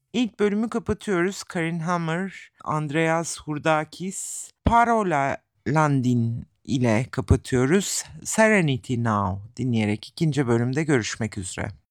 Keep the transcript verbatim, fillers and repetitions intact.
İlk bölümü kapatıyoruz. Karin Hammer, Andreas Hurdakis, Parola Landin ile kapatıyoruz. Serenity Now dinleyerek ikinci bölümde görüşmek üzere.